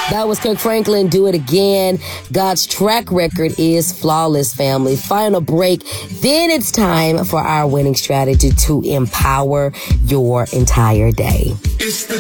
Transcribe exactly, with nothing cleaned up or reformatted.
That was Kirk Franklin, Do It Again. God's track record is flawless, family. Final break. Then it's time for our winning strategy to empower your entire day. It's the